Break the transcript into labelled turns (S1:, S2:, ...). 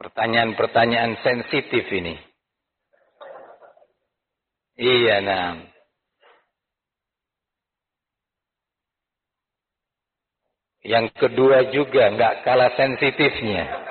S1: Pertanyaan-pertanyaan sensitif ini. Iya, nah. Yang kedua juga nggak kalah sensitifnya.